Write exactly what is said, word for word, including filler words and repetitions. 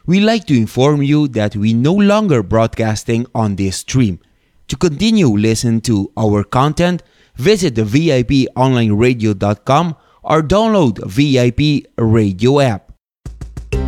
we like to inform you that we no longer broadcasting on this stream. To continue listening to our content, visit the V I P online radio dot com or download V I P radio app.